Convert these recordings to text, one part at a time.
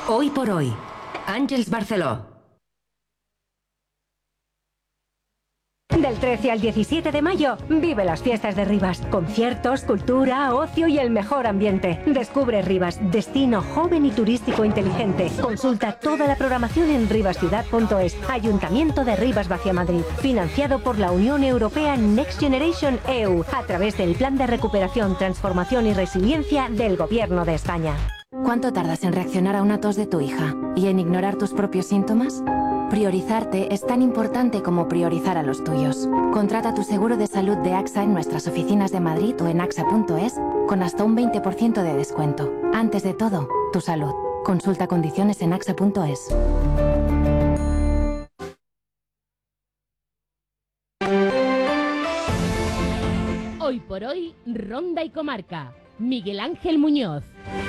Hoy por hoy, Àngels Barceló. Del 13 al 17 de mayo, vive las fiestas de Rivas. Conciertos, cultura, ocio y el mejor ambiente. Descubre Rivas, destino joven y turístico inteligente. Consulta toda la programación en rivasciudad.es. Ayuntamiento de Rivas Vacia Madrid. Financiado por la Unión Europea Next Generation EU, a través del Plan de Recuperación, Transformación y Resiliencia del Gobierno de España. ¿Cuánto tardas en reaccionar a una tos de tu hija y en ignorar tus propios síntomas? Priorizarte es tan importante como priorizar a los tuyos. Contrata tu seguro de salud de AXA en nuestras oficinas de Madrid o en axa.es con hasta un 20% de descuento. Antes de todo, tu salud. Consulta condiciones en axa.es. Hoy por hoy, Ronda y Comarca. Miguel Ángel Muñoz.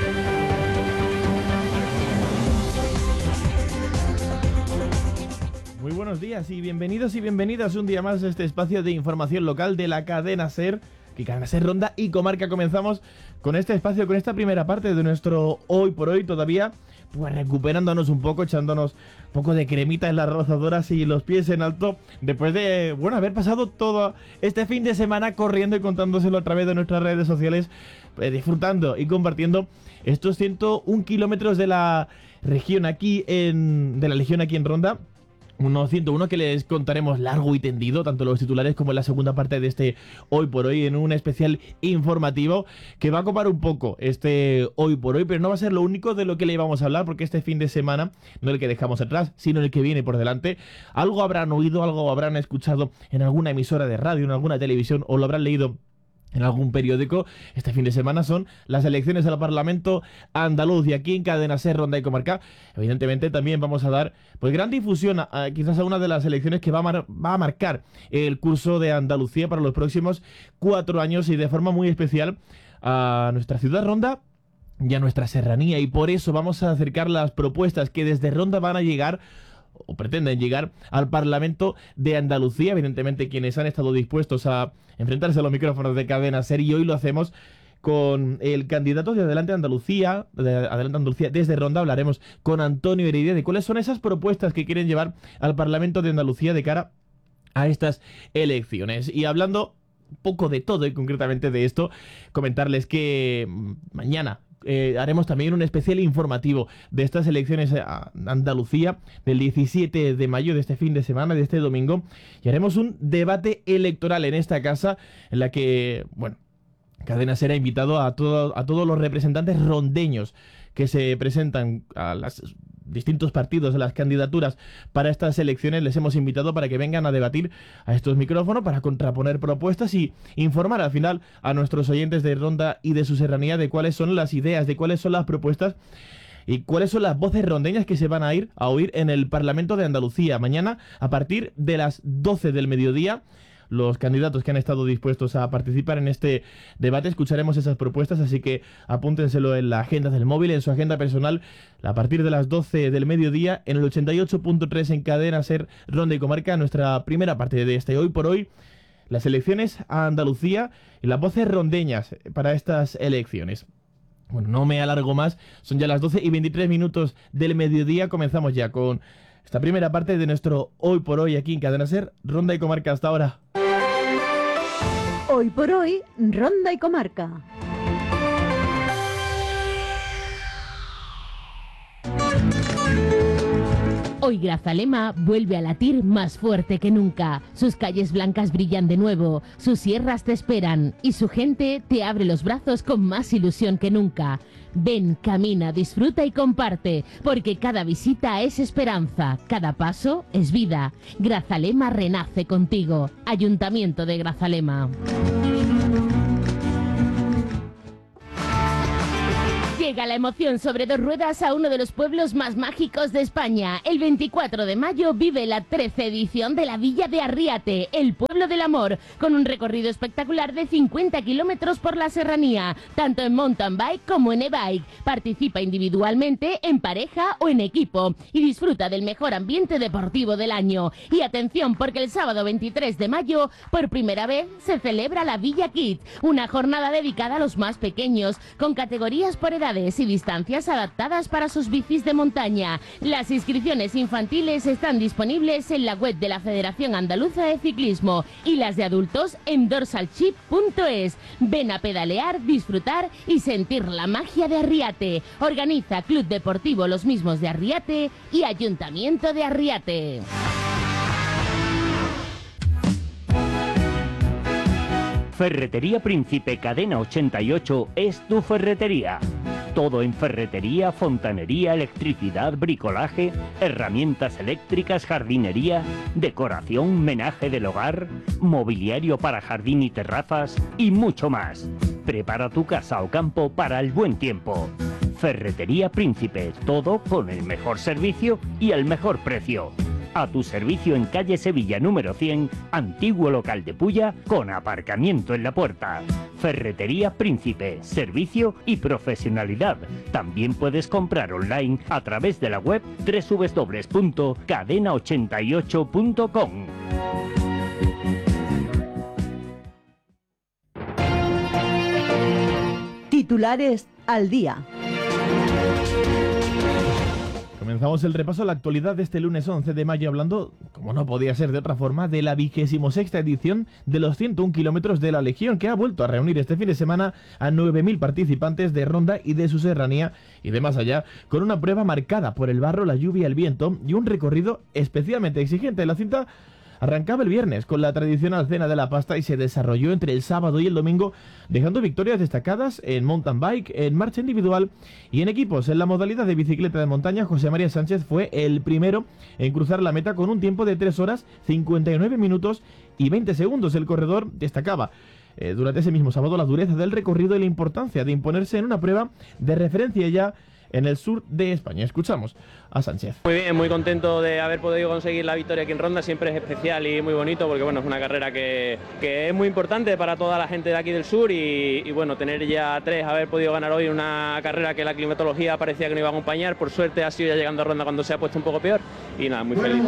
Muy buenos días y bienvenidos y bienvenidas un día más a este espacio de información local de la cadena SER, que cadena SER Ronda y Comarca. Comenzamos con este espacio, con esta primera parte de nuestro Hoy por Hoy, todavía pues recuperándonos un poco, echándonos un poco de cremita en las rozadoras y los pies en alto, después de, bueno, haber pasado todo este fin de semana corriendo y contándoselo a través de nuestras redes sociales, disfrutando y compartiendo estos 101 kilómetros de la región aquí de la Legión aquí en Ronda. Unos 101 que les contaremos largo y tendido, tanto los titulares como en la segunda parte de este Hoy por Hoy, en un especial informativo que va a copar un poco este Hoy por Hoy, pero no va a ser lo único de lo que le íbamos a hablar, porque este fin de semana, no el que dejamos atrás, sino el que viene por delante, algo habrán oído, algo habrán escuchado en alguna emisora de radio, en alguna televisión, o lo habrán leído en algún periódico. Este fin de semana son las elecciones al Parlamento andaluz, y aquí en Cadena SER Ronda y Comarca evidentemente también vamos a dar pues gran difusión quizás a una de las elecciones que va a marcar el curso de Andalucía para los próximos 4 años, y de forma muy especial a nuestra ciudad Ronda y a nuestra serranía, y por eso vamos a acercar las propuestas que desde Ronda van a llegar o pretenden llegar al Parlamento de Andalucía. Evidentemente quienes han estado dispuestos a enfrentarse a los micrófonos de Cadena SER, y hoy lo hacemos con el candidato de Adelante Andalucía, desde Ronda. Hablaremos con Antonio Heredia de cuáles son esas propuestas que quieren llevar al Parlamento de Andalucía de cara a estas elecciones. Y hablando un poco de todo y concretamente de esto, comentarles que mañana haremos también un especial informativo de estas elecciones a Andalucía del 17 de mayo, de este fin de semana, de este domingo, y haremos un debate electoral en esta casa en la que, bueno, Cadena SER ha invitado a todos los representantes rondeños que se presentan a los distintos partidos, a las candidaturas para estas elecciones. Les hemos invitado para que vengan a debatir a estos micrófonos, para contraponer propuestas y informar al final a nuestros oyentes de Ronda y de su serranía de cuáles son las ideas, de cuáles son las propuestas y cuáles son las voces rondeñas que se van a ir a oír en el Parlamento de Andalucía. Mañana, a partir de las 12 del mediodía, los candidatos que han estado dispuestos a participar en este debate, escucharemos esas propuestas, así que apúntenselo en la agenda del móvil, en su agenda personal, a partir de las 12 del mediodía, en el 88.3 en Cadena SER Ronda y Comarca, nuestra primera parte de este Hoy por Hoy, las elecciones a Andalucía y las voces rondeñas para estas elecciones. Bueno, no me alargo más, son ya las 12 y 23 minutos del mediodía, comenzamos ya con esta primera parte de nuestro Hoy por Hoy aquí en Cadena SER Ronda y Comarca. Hasta ahora. Hoy por Hoy, Ronda y Comarca. Hoy Grazalema vuelve a latir más fuerte que nunca. Sus calles blancas brillan de nuevo, sus sierras te esperan y su gente te abre los brazos con más ilusión que nunca. Ven, camina, disfruta y comparte, porque cada visita es esperanza, cada paso es vida. Grazalema renace contigo. Ayuntamiento de Grazalema. Llega la emoción sobre 2 ruedas a uno de los pueblos más mágicos de España. El 24 de mayo vive la 13ª edición de la Villa de Arriate, el pueblo del amor, con un recorrido espectacular de 50 kilómetros por la serranía, tanto en mountain bike como en e-bike. Participa individualmente, en pareja o en equipo y disfruta del mejor ambiente deportivo del año. Y atención, porque el sábado 23 de mayo, por primera vez, se celebra la Villa Kids, una jornada dedicada a los más pequeños, con categorías por edades, velocidades y distancias adaptadas para sus bicis de montaña. Las inscripciones infantiles están disponibles en la web de la Federación Andaluza de Ciclismo y las de adultos en dorsalchip.es. Ven a pedalear, disfrutar y sentir la magia de Arriate. Organiza Club Deportivo Los Mismos de Arriate y Ayuntamiento de Arriate. Ferretería Príncipe Cadena 88 es tu ferretería. Todo en ferretería, fontanería, electricidad, bricolaje, herramientas eléctricas, jardinería, decoración, menaje del hogar, mobiliario para jardín y terrazas y mucho más. Prepara tu casa o campo para el buen tiempo. Ferretería Príncipe, todo con el mejor servicio y el mejor precio. A tu servicio en calle Sevilla número 100, antiguo local de Pulla, con aparcamiento en la puerta. Ferretería Príncipe, servicio y profesionalidad. También puedes comprar online a través de la web www.cadena88.com. Titulares al día. Comenzamos el repaso a la actualidad de este lunes 11 de mayo hablando, como no podía ser de otra forma, de la 26ª edición de los 101 kilómetros de la Legión, que ha vuelto a reunir este fin de semana a 9.000 participantes de Ronda y de su serranía y de más allá, con una prueba marcada por el barro, la lluvia, el viento y un recorrido especialmente exigente. La cinta arrancaba el viernes con la tradicional cena de la pasta y se desarrolló entre el sábado y el domingo, dejando victorias destacadas en mountain bike, en marcha individual y en equipos. En la modalidad de bicicleta de montaña, José María Sánchez fue el primero en cruzar la meta con un tiempo de 3 horas, 59 minutos y 20 segundos. El corredor destacaba durante ese mismo sábado la dureza del recorrido y la importancia de imponerse en una prueba de referencia ya en el sur de España. Escuchamos a Sánchez. Muy bien, muy contento de haber podido conseguir la victoria aquí en Ronda. Siempre es especial y muy bonito porque bueno, es una carrera que es muy importante para toda la gente de aquí del sur y bueno, tener ya 3, haber podido ganar hoy una carrera que la climatología parecía que no iba a acompañar. Por suerte ha sido ya llegando a Ronda cuando se ha puesto un poco peor y nada, muy feliz.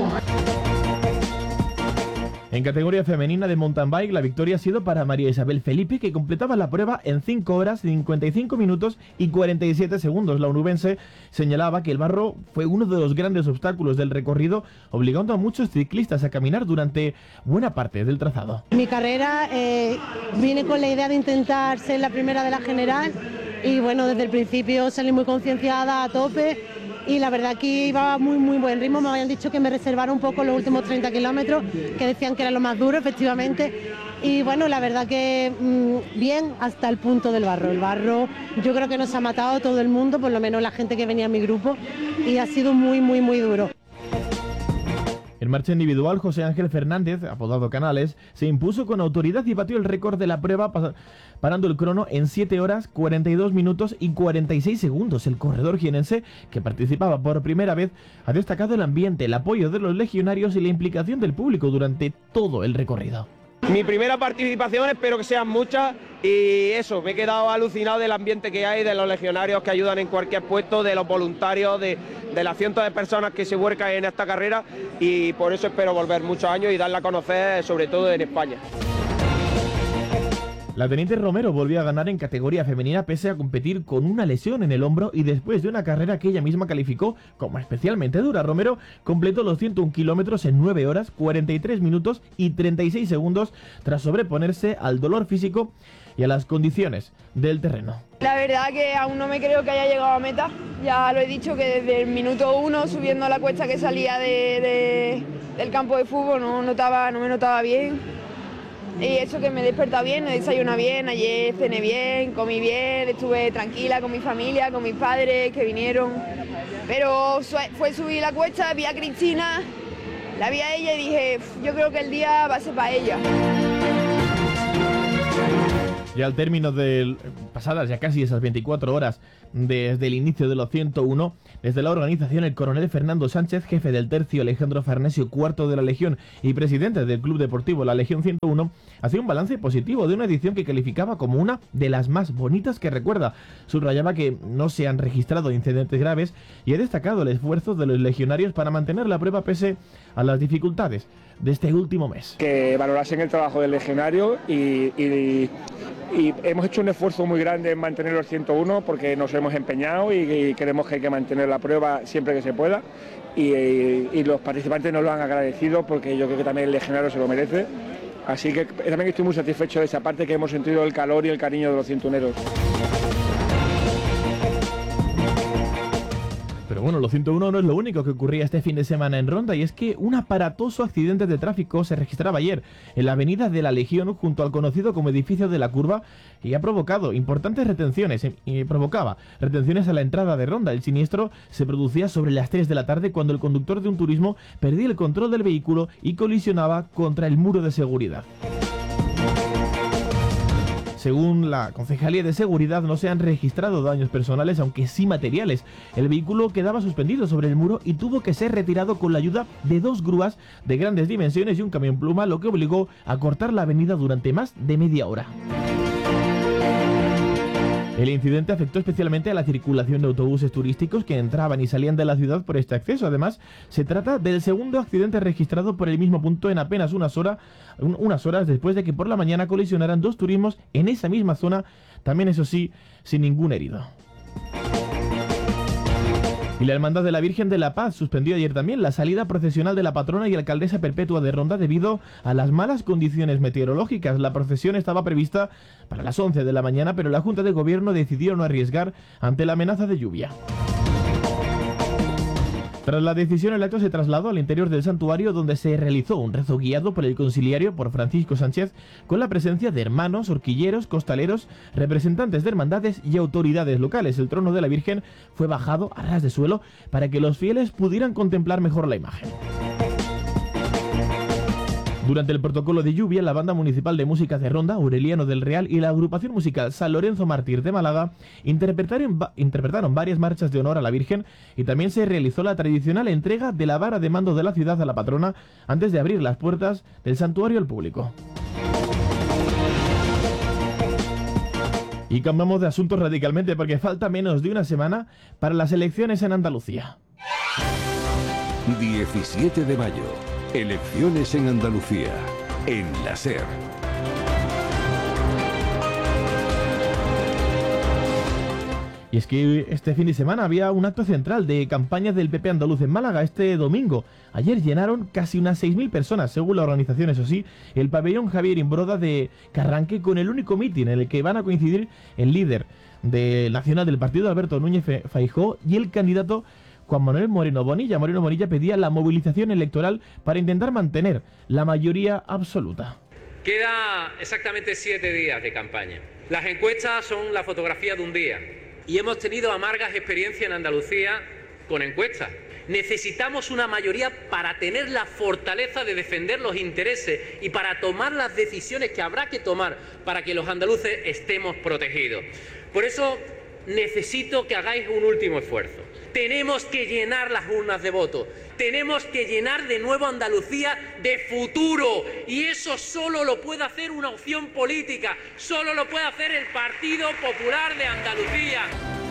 En categoría femenina de mountain bike, la victoria ha sido para María Isabel Felipe, que completaba la prueba en 5 horas, 55 minutos y 47 segundos. La onubense señalaba que el barro fue uno de los grandes obstáculos del recorrido, obligando a muchos ciclistas a caminar durante buena parte del trazado. Mi carrera viene con la idea de intentar ser la primera de la general y bueno, desde el principio salí muy concienciada a tope. Y la verdad que iba muy buen ritmo. Me habían dicho que me reservara un poco los últimos 30 kilómetros, que decían que era lo más duro, efectivamente. Y bueno, la verdad que bien hasta el punto del barro. El barro yo creo que nos ha matado todo el mundo, por lo menos la gente que venía a mi grupo, y ha sido muy duro. En marcha individual, José Ángel Fernández, apodado Canales, se impuso con autoridad y batió el récord de la prueba parando el crono en 7 horas, 42 minutos y 46 segundos. El corredor jienense, que participaba por primera vez, ha destacado el ambiente, el apoyo de los legionarios y la implicación del público durante todo el recorrido. Mi primera participación, espero que sean muchas y eso, me he quedado alucinado del ambiente que hay, de los legionarios que ayudan en cualquier puesto, de los voluntarios, de las cientos de personas que se vuelcan en esta carrera y por eso espero volver muchos años y darla a conocer sobre todo en España. La teniente Romero volvió a ganar en categoría femenina pese a competir con una lesión en el hombro y después de una carrera que ella misma calificó como especialmente dura. Romero completó los 101 kilómetros en 9 horas, 43 minutos y 36 segundos tras sobreponerse al dolor físico y a las condiciones del terreno. La verdad que aún no me creo que haya llegado a meta. Ya lo he dicho que desde el minuto 1 subiendo la cuesta que salía del campo de fútbol no me notaba bien. Y eso que me he despertado bien, he desayunado bien, ayer cené bien, comí bien, estuve tranquila con mi familia, con mis padres que vinieron. Pero fue subir la cuesta, vi a Cristina, la vi a ella y dije, yo creo que el día va a ser para ella. Ya al término de pasadas ya casi esas 24 horas desde el inicio de los 101, desde la organización el coronel Fernando Sánchez, jefe del tercio Alejandro Farnesio, cuarto de la Legión y presidente del Club Deportivo La Legión 101, hacía un balance positivo de una edición que calificaba como una de las más bonitas que recuerda. Subrayaba que no se han registrado incidentes graves y ha destacado el esfuerzo de los legionarios para mantener la prueba pese a las dificultades de este último mes. Que valorasen el trabajo del legionario y hemos hecho un esfuerzo muy grande grande es mantener los 101 porque nos hemos empeñado y creemos que hay que mantener la prueba siempre que se pueda y los participantes nos lo han agradecido porque yo creo que también el legionario se lo merece. Así que también estoy muy satisfecho de esa parte que hemos sentido el calor y el cariño de los 101eros. Pero bueno, lo 101 no es lo único que ocurría este fin de semana en Ronda, y es que un aparatoso accidente de tráfico se registraba ayer en la avenida de la Legión junto al conocido como edificio de la Curva y ha provocado importantes retenciones, provocaba retenciones a la entrada de Ronda. El siniestro se producía sobre las 3 de la tarde cuando el conductor de un turismo perdía el control del vehículo y colisionaba contra el muro de seguridad. Según la Concejalía de Seguridad, no se han registrado daños personales, aunque sí materiales. El vehículo quedaba suspendido sobre el muro y tuvo que ser retirado con la ayuda de 2 grúas de grandes dimensiones y un camión pluma, lo que obligó a cortar la avenida durante más de media hora. El incidente afectó especialmente a la circulación de autobuses turísticos que entraban y salían de la ciudad por este acceso. Además, se trata del segundo accidente registrado por el mismo punto en apenas unas horas después de que por la mañana colisionaran 2 turismos en esa misma zona, también eso sí, sin ningún herido. Y la Hermandad de la Virgen de la Paz suspendió ayer también la salida procesional de la patrona y alcaldesa perpetua de Ronda debido a las malas condiciones meteorológicas. La procesión estaba prevista para las 11 de la mañana, pero la Junta de Gobierno decidió no arriesgar ante la amenaza de lluvia. Tras la decisión, el acto se trasladó al interior del santuario, donde se realizó un rezo guiado por el conciliario, por Francisco Sánchez, con la presencia de hermanos, horquilleros, costaleros, representantes de hermandades y autoridades locales. El trono de la Virgen fue bajado a ras de suelo para que los fieles pudieran contemplar mejor la imagen. Durante el protocolo de lluvia, la Banda Municipal de Música de Ronda, Aureliano del Real y la agrupación musical San Lorenzo Mártir de Málaga interpretaron varias marchas de honor a la Virgen, y también se realizó la tradicional entrega de la vara de mando de la ciudad a la patrona antes de abrir las puertas del santuario al público. Y cambiamos de asunto radicalmente porque falta menos de una semana para las elecciones en Andalucía. 17 de mayo. Elecciones en Andalucía, en la SER. Y es que este fin de semana había un acto central de campaña del PP andaluz en Málaga este domingo. Ayer llenaron casi unas 6.000 personas, según la organización, eso sí, el pabellón Javier Imbroda de Carranque, con el único mitin en el que van a coincidir el líder nacional del partido, Alberto Núñez Feijóo, y el candidato Juan Manuel Moreno Bonilla. Moreno Bonilla pedía la movilización electoral para intentar mantener la mayoría absoluta. Queda exactamente 7 días de campaña. Las encuestas son la fotografía de un día y hemos tenido amargas experiencias en Andalucía con encuestas. Necesitamos una mayoría para tener la fortaleza de defender los intereses y para tomar las decisiones que habrá que tomar para que los andaluces estemos protegidos. Por eso necesito que hagáis un último esfuerzo. Tenemos que llenar las urnas de votos. Tenemos que llenar de nuevo Andalucía de futuro. Y eso solo lo puede hacer una opción política. Solo lo puede hacer el Partido Popular de Andalucía.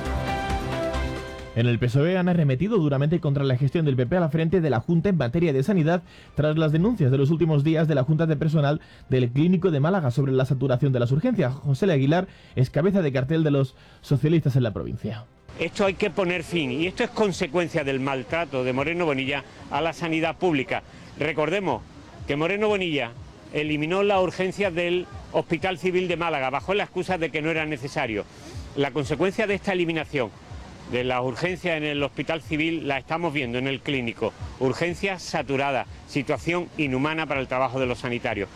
En el PSOE han arremetido duramente contra la gestión del PP a la frente de la Junta en materia de sanidad, tras las denuncias de los últimos días de la Junta de Personal del Clínico de Málaga sobre la saturación de las urgencias. José L. Aguilar es cabeza de cartel de los socialistas en la provincia. Esto hay que poner fin, y esto es consecuencia del maltrato de Moreno Bonilla a la sanidad pública. Recordemos que Moreno Bonilla eliminó las urgencias del Hospital Civil de Málaga bajo la excusa de que no era necesario. La consecuencia de esta eliminación de las urgencias en el Hospital Civil la estamos viendo en el Clínico. Urgencias saturadas, situación inhumana para el trabajo de los sanitarios.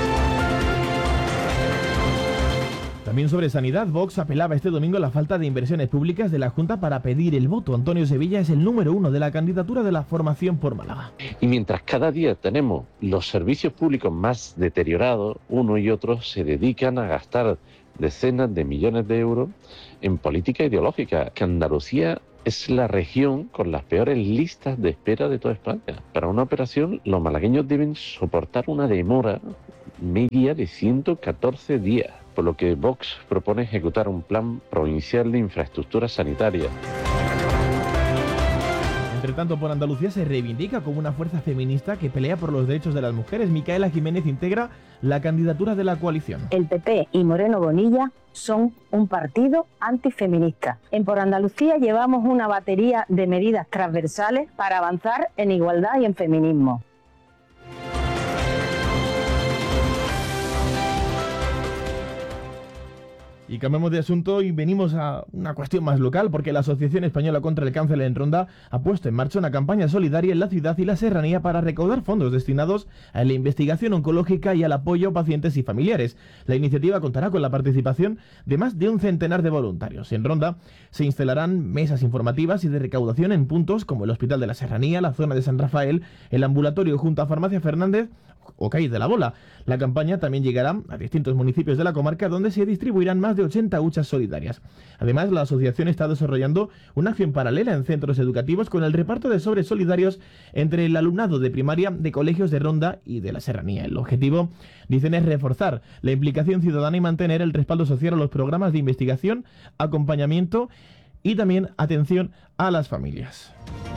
También sobre sanidad, Vox apelaba este domingo a la falta de inversiones públicas de la Junta para pedir el voto. Antonio Sevilla es el número 1 de la candidatura de la formación por Málaga. Y mientras cada día tenemos los servicios públicos más deteriorados, uno y otro se dedican a gastar decenas de millones de euros en política ideológica, que Andalucía es la región con las peores listas de espera de toda España. Para una operación, los malagueños deben soportar una demora media de 114 días, por lo que Vox propone ejecutar un plan provincial de infraestructura sanitaria. Entre tanto, por Andalucía se reivindica como una fuerza feminista que pelea por los derechos de las mujeres. Micaela Jiménez integra la candidatura de la coalición. El PP y Moreno Bonilla son un partido antifeminista. En Por Andalucía llevamos una batería de medidas transversales para avanzar en igualdad y en feminismo. Y cambiamos de asunto y venimos a una cuestión más local, porque la Asociación Española contra el Cáncer en Ronda ha puesto en marcha una campaña solidaria en la ciudad y la serranía para recaudar fondos destinados a la investigación oncológica y al apoyo a pacientes y familiares. La iniciativa contará con la participación de más de un centenar de voluntarios. En Ronda se instalarán mesas informativas y de recaudación en puntos como el Hospital de la Serranía, la zona de San Rafael, el ambulatorio junto a Farmacia Fernández o Calle de la Bola. La campaña también llegará a distintos municipios de la comarca, donde se distribuirán más de 80 huchas solidarias. Además, la asociación está desarrollando una acción paralela en centros educativos con el reparto de sobres solidarios entre el alumnado de primaria de colegios de Ronda y de la Serranía. El objetivo, dicen, es reforzar la implicación ciudadana y mantener el respaldo social a los programas de investigación, acompañamiento y también atención a las familias.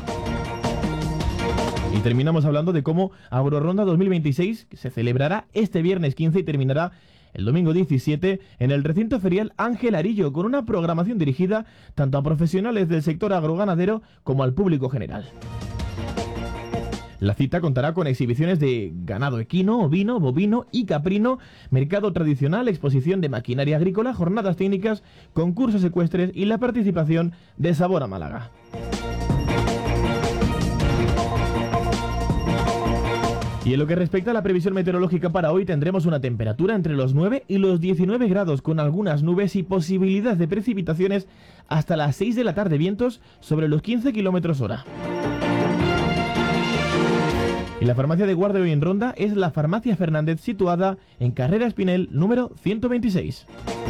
Y terminamos hablando de cómo Agroronda 2026 se celebrará este viernes 15 y terminará el domingo 17 en el recinto ferial Ángel Arillo, con una programación dirigida tanto a profesionales del sector agroganadero como al público general. La cita contará con exhibiciones de ganado equino, ovino, bovino y caprino, mercado tradicional, exposición de maquinaria agrícola, jornadas técnicas, concursos ecuestres y la participación de Sabor a Málaga. Y en lo que respecta a la previsión meteorológica para hoy, tendremos una temperatura entre los 9 y los 19 grados, con algunas nubes y posibilidad de precipitaciones hasta las 6 de la tarde, vientos sobre los 15 km/h. Y la farmacia de guardia hoy en Ronda es la Farmacia Fernández, situada en Carrera Espinel, número 126.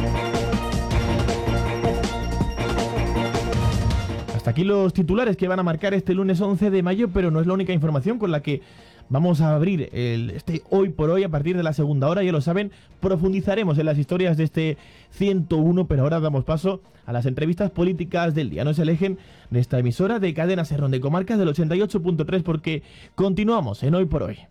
Hasta aquí los titulares que van a marcar este lunes 11 de mayo, pero no es la única información con la que vamos a abrir este Hoy por Hoy a partir de la segunda hora. Ya lo saben, profundizaremos en las historias de este 101, pero ahora damos paso a las entrevistas políticas del día. No se alejen de esta emisora de Cadena Ser de Comarcas del 88.3, porque continuamos en Hoy por Hoy.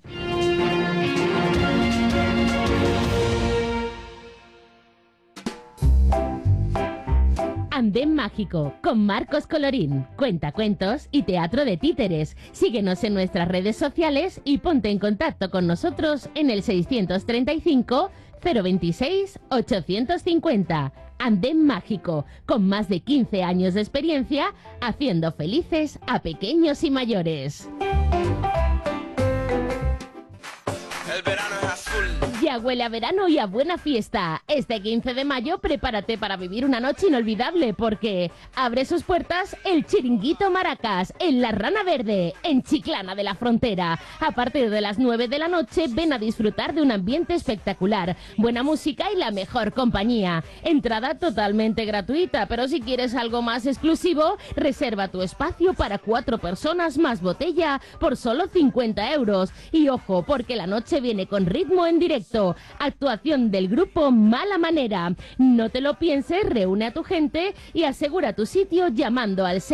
Andén Mágico, con Marcos Colorín, cuentacuentos y teatro de títeres. Síguenos en nuestras redes sociales y ponte en contacto con nosotros en el 635 026 850. Andén Mágico, con más de 15 años de experiencia, haciendo felices a pequeños y mayores. El verano es azul. Ya huele a verano y a buena fiesta. Este 15 de mayo prepárate para vivir una noche inolvidable, porque abre sus puertas el Chiringuito Maracas en La Rana Verde, en Chiclana de la Frontera. A partir de las 9 de la noche ven a disfrutar de un ambiente espectacular, buena música y la mejor compañía. Entrada totalmente gratuita, pero si quieres algo más exclusivo, reserva tu espacio para 4 personas más botella por solo 50 euros. Y ojo, porque la noche viene con ritmo en directo. Actuación del grupo Mala Manera. No te lo pienses, reúne a tu gente y asegura tu sitio llamando al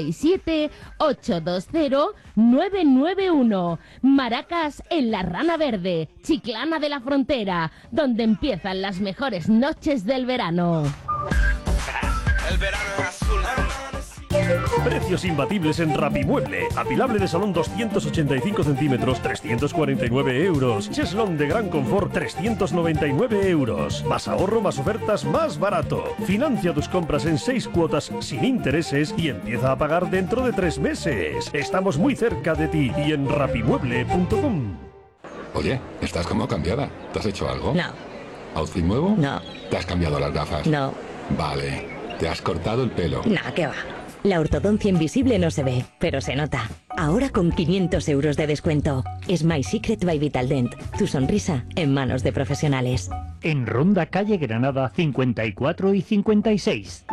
667-820-991. Maracas en La Rana Verde, Chiclana de la Frontera, donde empiezan las mejores noches del verano. El verano es azul. Precios imbatibles en Rapimueble. Apilable de salón 285 centímetros, 349 euros. Cheslón de gran confort, 399 euros. Más ahorro, más ofertas, más barato. Financia tus compras en 6 cuotas sin intereses y empieza a pagar dentro de 3 meses. Estamos muy cerca de ti y en rapimueble.com. Oye, estás como cambiada. ¿Te has hecho algo? No. ¿Outfit nuevo? No. ¿Te has cambiado las gafas? No. Vale. ¿Te has cortado el pelo? Nah, ¿qué va? La ortodoncia invisible no se ve, pero se nota. Ahora con 500 euros de descuento. Smile Secret by Vitaldent. Tu sonrisa en manos de profesionales. En Ronda, calle Granada 54 y 56.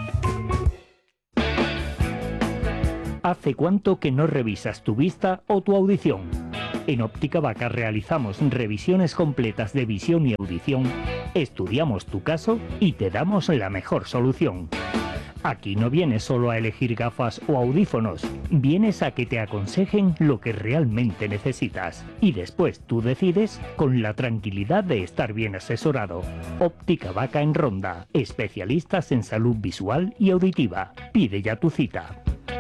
¿Hace cuánto que no revisas tu vista o tu audición? En Óptica Vaca realizamos revisiones completas de visión y audición, estudiamos tu caso y te damos la mejor solución. Aquí no vienes solo a elegir gafas o audífonos, vienes a que te aconsejen lo que realmente necesitas. Y después tú decides con la tranquilidad de estar bien asesorado. Óptica Vaca en Ronda, especialistas en salud visual y auditiva. Pide ya tu cita.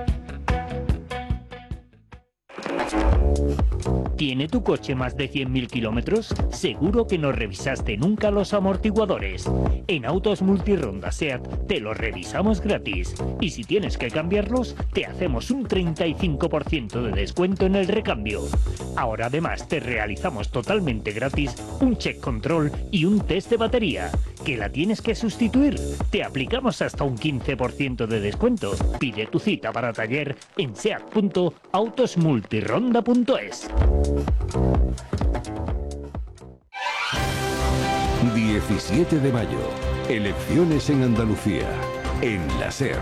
¿Tiene tu coche más de 100.000 kilómetros? Seguro que no revisaste nunca los amortiguadores. En Autos Multironda SEAT te los revisamos gratis. Y si tienes que cambiarlos, te hacemos un 35% de descuento en el recambio. Ahora además te realizamos totalmente gratis un check control y un test de batería. ¿Que la tienes que sustituir? Te aplicamos hasta un 15% de descuento. Pide tu cita para taller en seat.autosmultironda.es. 17 de mayo. Elecciones en Andalucía. En la SER.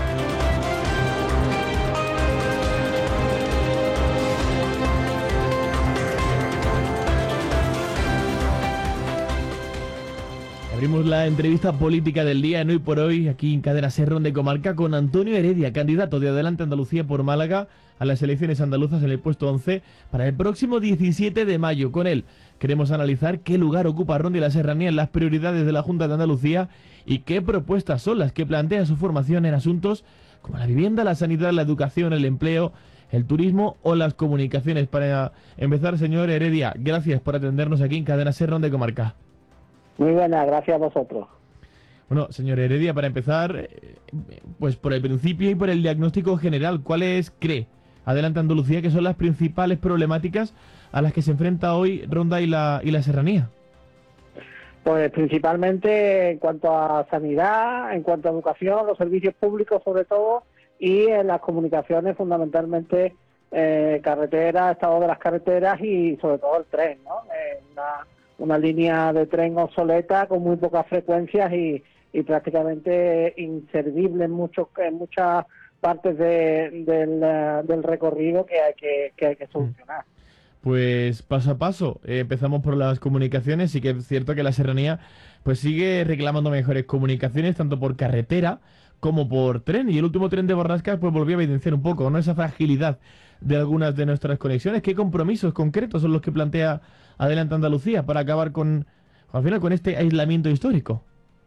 Abrimos la entrevista política del día en Hoy por Hoy, aquí en Cadena SER Ronda y Comarca, con Antonio Heredia, candidato de Adelante Andalucía por Málaga a las elecciones andaluzas en el puesto 11 para el próximo 17 de mayo. Con él queremos analizar qué lugar ocupa Ronda y la Serranía en las prioridades de la Junta de Andalucía y qué propuestas son las que plantea su formación en asuntos como la vivienda, la sanidad, la educación, el empleo, el turismo o las comunicaciones. Para empezar, señor Heredia, gracias por atendernos aquí en Cadena SER Ronda y Comarca. Muy buena, gracias a vosotros. Bueno, señor Heredia, para empezar, pues por el principio y por el diagnóstico general, ¿cuáles cree Adelante Andalucía que son las principales problemáticas a las que se enfrenta hoy Ronda y la Serranía? Pues principalmente en cuanto a sanidad, en cuanto a educación, los servicios públicos sobre todo, y en las comunicaciones fundamentalmente carreteras, estado de las carreteras y sobre todo el tren, ¿no? Una línea de tren obsoleta con muy pocas frecuencias y prácticamente inservible en muchas partes del recorrido que hay que solucionar. Pues paso a paso, empezamos por las comunicaciones. Sí que es cierto que la Serranía pues sigue reclamando mejores comunicaciones tanto por carretera como por tren, y el último tren de Borrascas pues volvió a evidenciar un poco, ¿no?, esa fragilidad de algunas de nuestras conexiones. ¿Qué compromisos concretos son los que plantea Adelante Andalucía para acabar al final con este aislamiento histórico?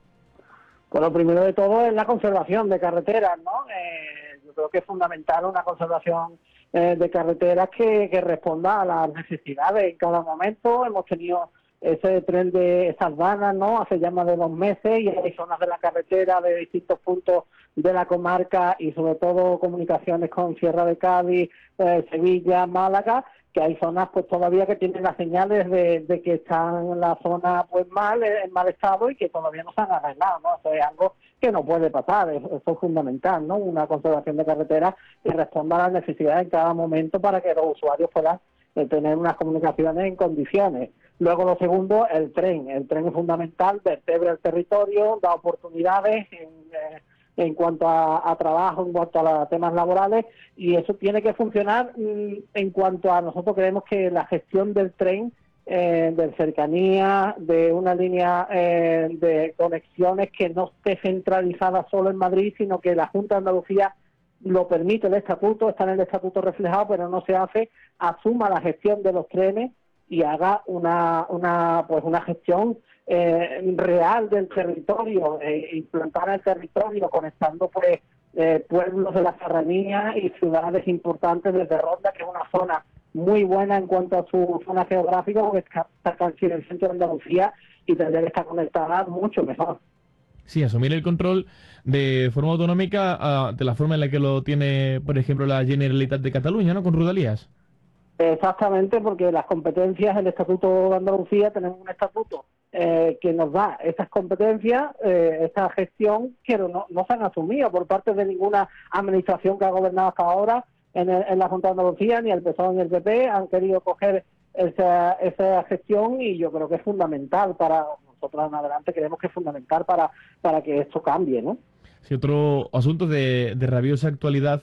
Pues lo primero de todo es la conservación de carreteras, ¿no? Yo creo que es fundamental una conservación de carreteras que responda a las necesidades en cada momento. Hemos tenido ese tren de esas vanas, ¿no?, hace ya más de 2 meses, y hay zonas de la carretera de distintos puntos de la comarca y sobre todo comunicaciones con Sierra de Cádiz, Sevilla, Málaga, que hay zonas pues todavía que tienen las señales de que están en la zona pues en mal estado y que todavía no se han arreglado, ¿no? Eso es algo que no puede pasar, eso es fundamental, ¿no? Una conservación de carreteras que responda a las necesidades en cada momento para que los usuarios puedan tener unas comunicaciones en condiciones. Luego lo segundo, el tren es fundamental, vertebra el territorio, da oportunidades en cuanto a trabajo, en cuanto a temas laborales, y eso tiene que funcionar en cuanto a nosotros creemos que la gestión del tren, de cercanía, de una línea de conexiones que no esté centralizada solo en Madrid, sino que la Junta de Andalucía lo permite, el estatuto, está en el estatuto reflejado, pero no se hace, asuma la gestión de los trenes y haga una gestión real del territorio, implantar el territorio, conectando pues pueblos de la Serranía y ciudades importantes desde Ronda, que es una zona muy buena en cuanto a su zona geográfica, porque está casi en el centro de Andalucía y tendría que estar conectada mucho mejor. Sí, asumir el control de forma autonómica de la forma en la que lo tiene, por ejemplo, la Generalitat de Cataluña, ¿no?, con Rodalías. Exactamente, porque las competencias del Estatuto de Andalucía, tenemos un estatuto que nos da estas competencias, esta gestión, que no se han asumido por parte de ninguna administración que ha gobernado hasta ahora en la Junta de Andalucía, ni el PSOE ni el PP han querido coger esa gestión, y yo creo que es fundamental para nosotros en adelante, creemos que es fundamental para que esto cambie, ¿no? Sí, otro asunto de rabiosa actualidad,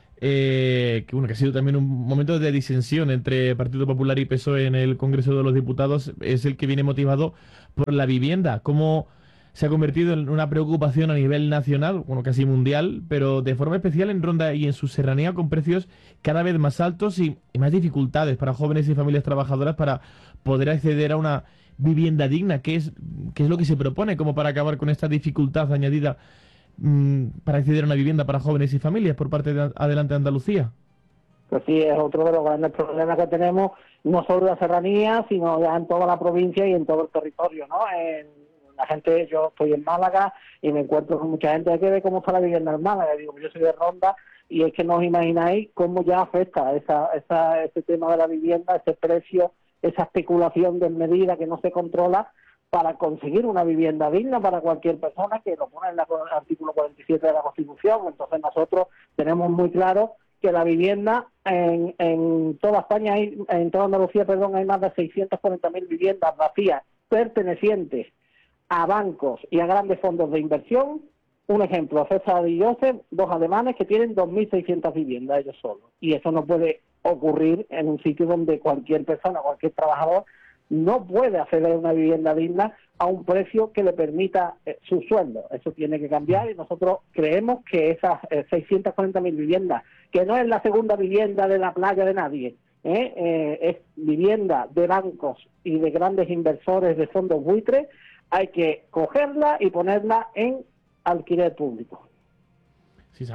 que ha sido también un momento de disensión entre Partido Popular y PSOE en el Congreso de los Diputados, es el que viene motivado por la vivienda. ¿Cómo se ha convertido en una preocupación a nivel nacional, bueno, casi mundial, pero de forma especial en Ronda y en su serranía, con precios cada vez más altos y más dificultades para jóvenes y familias trabajadoras para poder acceder a una vivienda digna. ¿Qué es lo que se propone como para acabar con esta dificultad añadida para acceder a una vivienda para jóvenes y familias por parte de Adelante Andalucía? Pues sí, es otro de los grandes problemas que tenemos, no solo en la serranía, sino ya en toda la provincia y en todo el territorio, ¿no? La gente, yo estoy en Málaga y me encuentro con mucha gente que ve cómo está la vivienda en Málaga. Digo, yo soy de Ronda y es que no os imagináis cómo ya afecta ese tema de la vivienda, ese precio, esa especulación desmedida que no se controla para conseguir una vivienda digna para cualquier persona, que lo pone en el artículo 47 de la Constitución. Entonces nosotros tenemos muy claro que la vivienda en toda España, en toda Andalucía, hay más de 640.000 viviendas vacías pertenecientes a bancos y a grandes fondos de inversión. Un ejemplo, César y Joseph, dos alemanes que tienen 2.600 viviendas ellos solos. Y eso no puede ocurrir en un sitio donde cualquier persona, cualquier trabajador, no puede acceder a una vivienda digna a un precio que le permita su sueldo. Eso tiene que cambiar y nosotros creemos que esas 640.000 viviendas, que no es la segunda vivienda de la playa de nadie, es vivienda de bancos y de grandes inversores de fondos buitres, hay que cogerla y ponerla en alquiler público. Sí,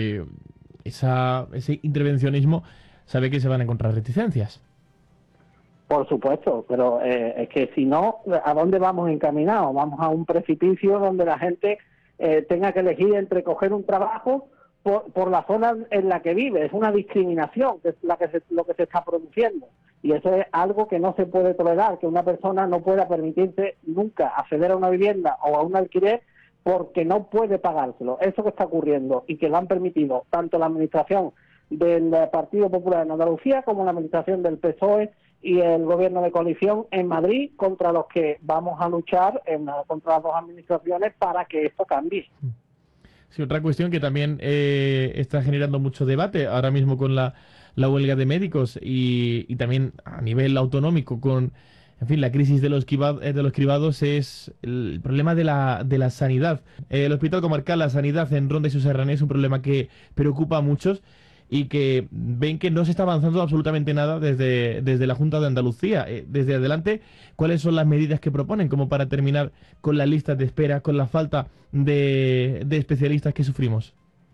ese intervencionismo sabe que se van a encontrar reticencias. Por supuesto, pero es que si no, ¿a dónde vamos encaminados? Vamos a un precipicio donde la gente tenga que elegir entre coger un trabajo por la zona en la que vive. Es una discriminación, que es lo que se está produciendo. Y eso es algo que no se puede tolerar, que una persona no pueda permitirse nunca acceder a una vivienda o a un alquiler porque no puede pagárselo. Eso que está ocurriendo y que lo han permitido tanto la administración del Partido Popular en Andalucía como la administración del PSOE y el gobierno de coalición en Madrid, contra los que vamos a luchar contra las dos administraciones para que esto cambie. Sí, otra cuestión que también está generando mucho debate ahora mismo con la huelga de médicos y también a nivel autonómico con, en fin, la crisis de los cribados, es el problema de la sanidad. El Hospital Comarcal, la sanidad en Ronda y su serranía es un problema que preocupa a muchos y que ven que no se está avanzando absolutamente nada desde la Junta de Andalucía. Desde Adelante, ¿cuáles son las medidas que proponen como para terminar con las listas de espera, con la falta de especialistas que sufrimos?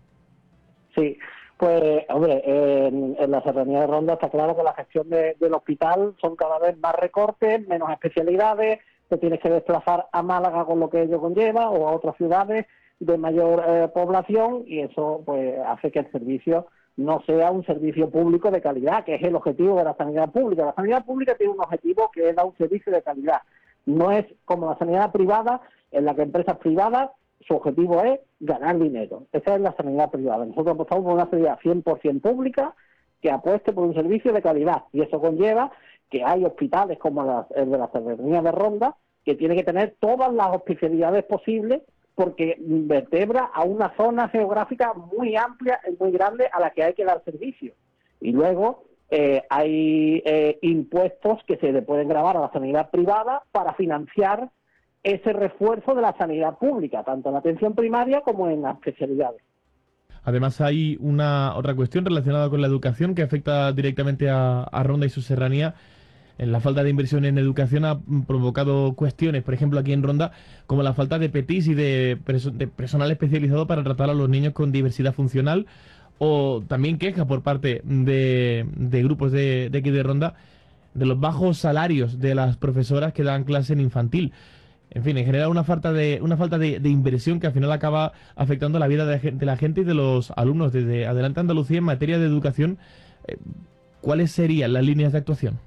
Sí, pues, hombre, en la serranía de Ronda está claro que la gestión del hospital son cada vez más recortes, menos especialidades, te tienes que desplazar a Málaga con lo que ello conlleva o a otras ciudades de mayor población, y eso pues hace que el servicio no sea un servicio público de calidad, que es el objetivo de la sanidad pública. La sanidad pública tiene un objetivo que es dar un servicio de calidad. No es como la sanidad privada, en la que empresas privadas, su objetivo es ganar dinero. Esa es la sanidad privada. Nosotros apostamos por una sanidad 100% pública que apueste por un servicio de calidad. Y eso conlleva que hay hospitales como el de la serranía de Ronda, que tiene que tener todas las especialidades posibles, porque vertebra a una zona geográfica muy amplia y muy grande a la que hay que dar servicio. Y luego hay impuestos que se le pueden gravar a la sanidad privada para financiar ese refuerzo de la sanidad pública, tanto en la atención primaria como en las especialidades. Además hay otra cuestión relacionada con la educación que afecta directamente a Ronda y su serranía. La falta de inversión en educación ha provocado cuestiones, por ejemplo aquí en Ronda, como la falta de PETIS y de personal especializado para tratar a los niños con diversidad funcional, o también quejas por parte de grupos de aquí de Ronda de los bajos salarios de las profesoras que dan clase en infantil. En fin, en general una falta de inversión que al final acaba afectando la vida de la gente y de los alumnos. Desde Adelante Andalucía, en materia de educación, ¿cuáles serían las líneas de actuación?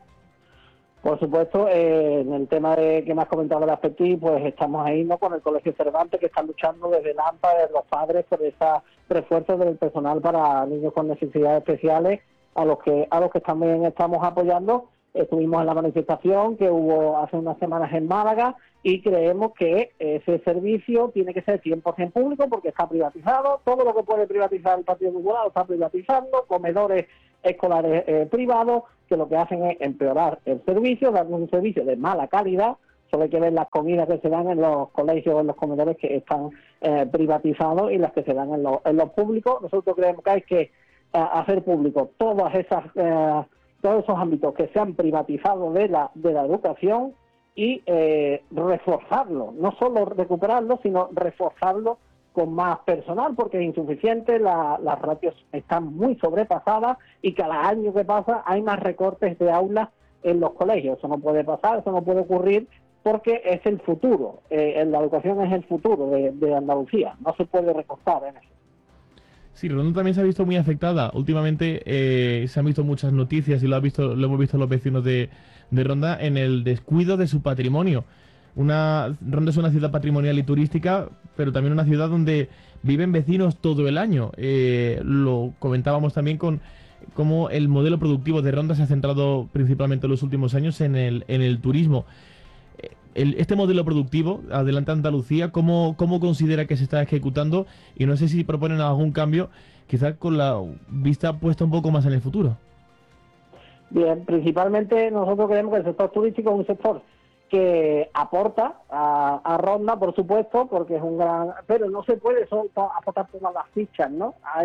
Por supuesto, en el tema que me has comentado de las PETI, pues estamos ahí, ¿no?, con el Colegio Cervantes, que están luchando desde el AMPA, de los padres, por ese refuerzo del personal para niños con necesidades especiales, a los que también estamos apoyando. Estuvimos en la manifestación que hubo hace unas semanas en Málaga y creemos que ese servicio tiene que ser 100% público porque está privatizado. Todo lo que puede privatizar el Partido Popular lo está privatizando, comedores escolares privados, que lo que hacen es empeorar el servicio, dando un servicio de mala calidad Solo hay que ver las comidas que se dan en los colegios, en los comedores que están privatizados y las que se dan en los públicos. Nosotros creemos que hay que hacer público todos esos ámbitos que se han privatizado de la educación y reforzarlo, no solo recuperarlo, sino reforzarlo con más personal, porque es insuficiente, las ratios están muy sobrepasadas y cada año que pasa hay más recortes de aulas en los colegios. Eso no puede pasar, eso no puede ocurrir, porque es el futuro, la educación es el futuro de Andalucía, no se puede recortar en eso. Sí, Ronda también se ha visto muy afectada. Últimamente se han visto muchas noticias y lo hemos visto los vecinos de Ronda en el descuido de su patrimonio. Ronda es una ciudad patrimonial y turística, pero también una ciudad donde viven vecinos todo el año. Lo comentábamos también con cómo el modelo productivo de Ronda se ha centrado principalmente en los últimos años en el turismo. Este modelo productivo, Adelante Andalucía, ¿cómo considera que se está ejecutando? Y no sé si proponen algún cambio, quizás con la vista puesta un poco más en el futuro. Bien, principalmente nosotros creemos que el sector turístico es un sector que aporta a Ronda, por supuesto, porque es un gran... Pero no se puede solo aportar todas las fichas, ¿no? A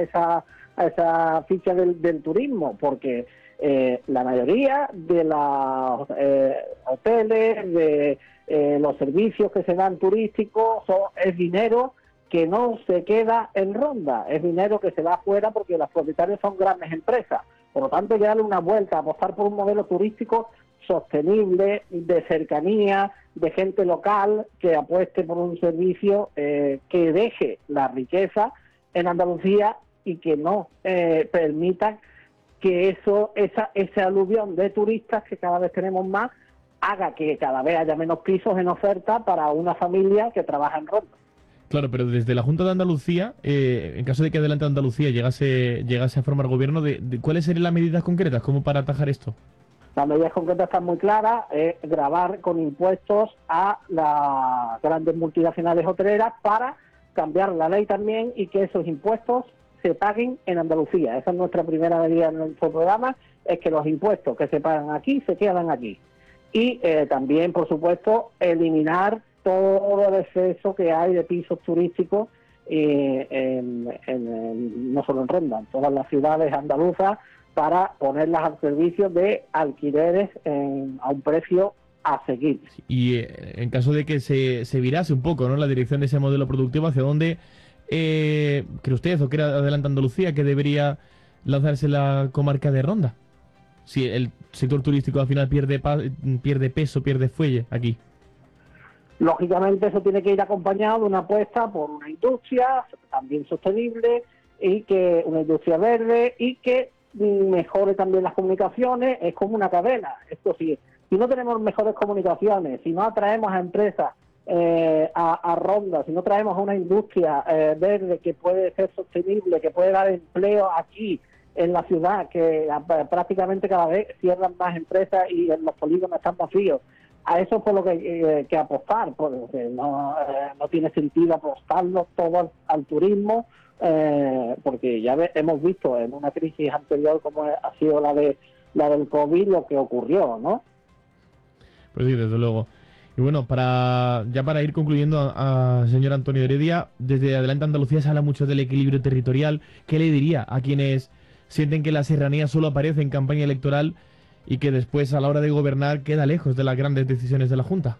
esa ficha del turismo, porque la mayoría de los hoteles, de los servicios que se dan turísticos, es dinero que no se queda en Ronda, es dinero que se va afuera porque los propietarios son grandes empresas. Por lo tanto, hay que darle una vuelta, apostar por un modelo turístico sostenible, de cercanía, de gente local, que apueste por un servicio que deje la riqueza en Andalucía y que no permita que ese aluvión de turistas, que cada vez tenemos más, haga que cada vez haya menos pisos en oferta para una familia que trabaja en Ronda. Claro, pero desde la Junta de Andalucía, en caso de que Adelante Andalucía llegase a formar gobierno, ¿cuáles serían las medidas concretas como para atajar esto? Las medidas concretas están muy claras, gravar con impuestos a las grandes multinacionales hoteleras para cambiar la ley también y que esos impuestos se paguen en Andalucía. Esa es nuestra primera medida en nuestro programa, es que los impuestos que se pagan aquí se quedan aquí. Y también, por supuesto, eliminar todo el exceso que hay de pisos turísticos, no solo en Ronda, en todas las ciudades andaluzas, para ponerlas al servicio de alquileres a un precio asequible. Y en caso de que se virase un poco, ¿no?, la dirección de ese modelo productivo, ¿hacia dónde cree usted o cree Adelante Andalucía que debería lanzarse la comarca de Ronda? Si el sector turístico al final pierde peso, pierde fuelle aquí. Lógicamente eso tiene que ir acompañado de una apuesta por una industria también sostenible, y que una industria verde, y que mejore también las comunicaciones. Es como una cadena. Esto sí, si no tenemos mejores comunicaciones, si no atraemos a empresas a Ronda, si no traemos a una industria verde que puede ser sostenible, que puede dar empleo aquí en la ciudad, que prácticamente cada vez cierran más empresas y en los polígonos están vacíos. A eso es por lo que hay que apostar, porque no tiene sentido apostarlo todo al turismo, porque ya hemos visto en una crisis anterior como ha sido la del COVID lo que ocurrió, ¿no? Pues sí, desde luego. Y bueno, para ir concluyendo, señor Antonio Heredia, desde Adelante Andalucía se habla mucho del equilibrio territorial. ¿Qué le diría a quienes sienten que la serranía solo aparece en campaña electoral y que después a la hora de gobernar queda lejos de las grandes decisiones de la Junta?